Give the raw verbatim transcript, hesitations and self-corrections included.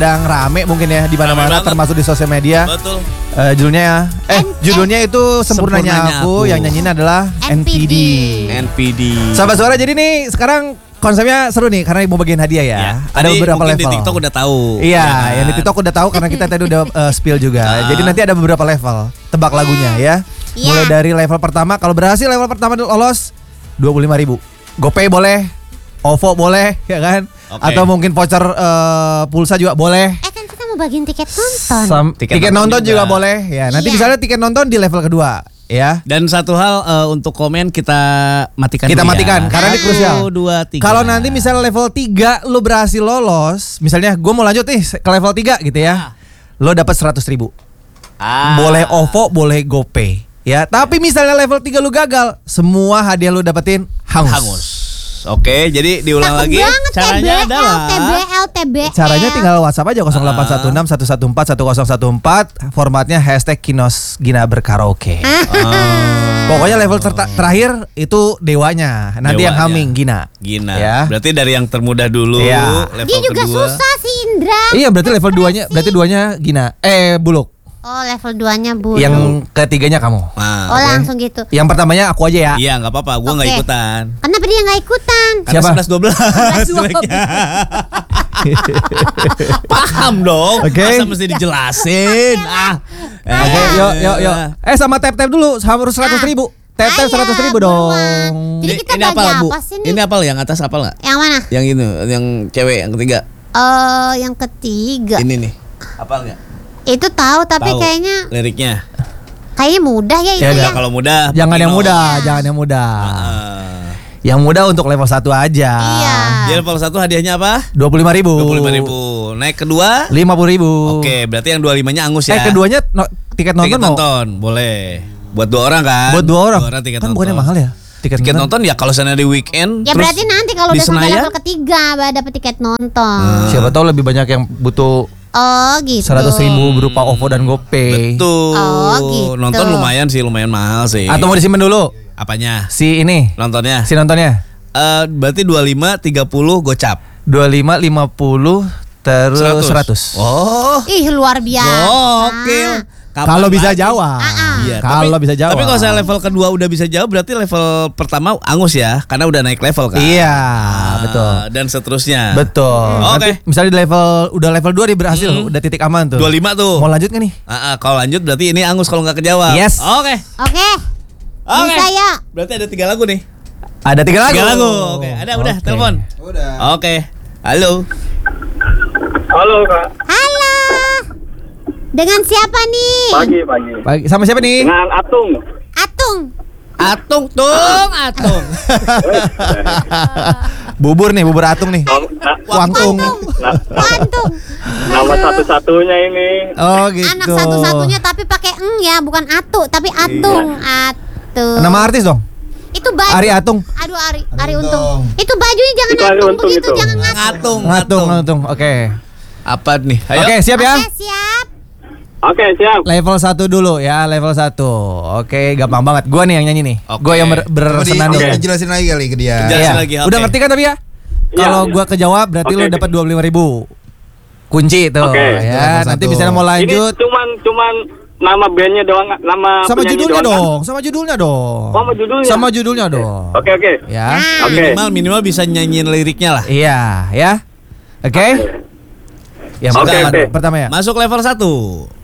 sedang rame mungkin ya di mana-mana termasuk di sosial media. Betul. Uh, judulnya eh N- judulnya itu Sempurnanya, Sempurnanya aku, Aku. yang nyanyiin adalah N P D. N P D. Sahabat Suara, jadi nih sekarang konsepnya seru nih karena mau bagian hadiah ya. Ya, Ada tadi beberapa mungkin level. di TikTok udah tahu. Iya, ya kan? yang di TikTok udah tahu karena kita tadi udah uh, spill juga. Ah. Jadi nanti ada beberapa level. Tebak lagunya ya. Iya. Mulai dari level pertama, kalau berhasil level pertama lolos dua puluh lima ribu. GoPay boleh, OVO boleh, ya kan? Oke. Atau mungkin voucher uh, pulsa juga boleh. Eh kan kita mau bagiin tiket nonton. Sam- tiket, Tiket nonton, nonton juga. juga. boleh. Ya, nanti Iya. misalnya tiket nonton di level kedua, ya. Dan satu hal uh, untuk komen kita matikan Kita dulu matikan, ya. karena ini Satu, krusial. dua, tiga. Kalau nanti misalnya level tiga lu berhasil lolos, misalnya gue mau lanjut nih ke level tiga gitu ya. Lo dapat seratus ribu. Ah. Boleh OVO, boleh GoPay. Ya, tapi misalnya level tiga lu gagal, semua hadiah lu dapetin hangus. hangus. Oke, jadi diulang Takut lagi. banget Caranya T B L, adalah T B L, T B L. Caranya tinggal WhatsApp aja nol delapan satu enam satu satu empat satu nol satu empat. Formatnya hashtag Kinos Gina Berkaraoke. Ah. Pokoknya level ter- terakhir itu dewanya. Nanti yang Dewanya. humming Gina. Gina. Ya. Berarti dari yang termudah dulu, Iya. level Dia juga kedua. susah sih Indra. Iya, berarti level duanya, berarti duanya Gina. Eh, Buluk. Oh level duanya Buluk. Yang ketiganya kamu. Nah, Oh langsung gitu. Yang pertamanya aku aja ya. iya nggak apa-apa, gua nggak Oke. ikutan. Kenapa dia nggak ikutan? Karena Siapa? sebelas dua belas jeleknya. Paham dong. Oke. Masa mesti dijelasin. ah. Oke, Eh, yuk, yuk, yuk. Eh, sama tap-tap dulu, harus seratus ribu. Tap-tap Ayo, seratus ribu buruan. dong. Jadi Ini, kita ini bagi apa, Bu? apa sih nih? Ini apa yang atas apa nggak? Yang mana? Yang ini, yang cewek yang ketiga. Eh yang ketiga. Ini nih. Apa nggak? Itu tahu tapi Tahu kayaknya liriknya. kayaknya mudah ya itu Ya ya. udah, Kalau mudah. Jangan yang Kino. mudah, jangan yang mudah. Ah. Yang mudah untuk level satu aja. Iya. Jadi level satu hadiahnya apa? dua puluh lima ribu. Dua puluh lima ribu. Naik kedua. lima puluh ribu. Oke, berarti yang dua puluh limanya angus ya. Eh, keduanya no, tiket nonton Tiket mau? nonton, boleh. Buat dua orang kan? Buat dua orang. Dua orang tiket Kan nonton. bukannya mahal ya? Tiket, Tiket nonton ya kalau sana di weekend. Ya terus berarti nanti kalau di udah sampai Senayan, level ketiga baru dapat tiket nonton. Hmm. Siapa tahu lebih banyak yang butuh Oh gitu. seratus ribu berupa OVO dan GoPay. Betul. Oh, gitu. Nonton lumayan sih, lumayan mahal sih. Atau mau disimpan dulu? apanya? Si ini, Nontonnya. si nontonnya. Eh, berarti dua puluh lima, tiga puluh gocap. dua puluh lima, lima puluh terus seratus. Oh. Ih luar biasa. Oke. Kalau bisa jawab. Iya, Kalau tapi- bisa jawab. Tapi kalau saya level kedua udah bisa jawab, berarti level pertama angus ya, karena udah naik level kan. Iya, Ah, betul. Dan seterusnya. Betul. Oke. Nanti misalnya di level udah level dua dia berhasil, Hmm. udah titik aman tuh. dua puluh lima tuh. Mau lanjut nggak nih? Ah, ah, kalau lanjut berarti ini angus kalau nggak kejawab. Yes. Oke. Oke. Oke. Bisa ya. Berarti ada tiga lagu nih. Ada tiga lagu. Tiga lagu. Oke, ada udah Oke. telepon. Udah. Oke. Halo. Halo Kak. Halo. Dengan siapa nih? Pagi pagi. Pagi- Sama siapa nih? Dengan Atung. Atung. Atung, tung, atung. Bubur nih, bubur atung nih. Nom- na- Wangtung. na- Atung. nama satu-satunya ini. Oh gitu. Anak satu-satunya tapi pakai eng ya, bukan atu tapi atung. Atung. Nama artis dong? Itu baju. Ari Atung. Aduh Ari, Ari Untung. Itu bajunya jangan Itu Ari atung Untung begitu, itu. jangan ngatung. Ngatung, Ngatung, ngatung. Oke. Apa nih? Ayo. Oke, siap ya? Oke, siap. Oke siap. Level satu dulu ya, level satu. Oke, gampang banget. Gua nih yang nyanyi nih. Oke. Gua yang ber Coba di- bersenandung. di- Dijelasin lagi kali ke dia. Jelasin Iya. lagi, oke. Udah ngerti kan tapi ya? Iya, Kalau iya. gua kejawab berarti Oke, lu oke. dapat dua puluh lima ribu. Kunci tuh Oke. ya. Level Nanti satu. misalnya mau lanjut Ini cuman cuman nama bandnya doang, nama sama penyanyi judulnya doang, kan? dong, sama judulnya dong. Oh, sama judulnya. Sama judulnya dong. Oke oke. Ya. Oke. Minimal minimal bisa nyanyiin liriknya lah. Iya, ya. Oke. Ya, Oke, pertama, oke. pertama ya. Masuk level satu.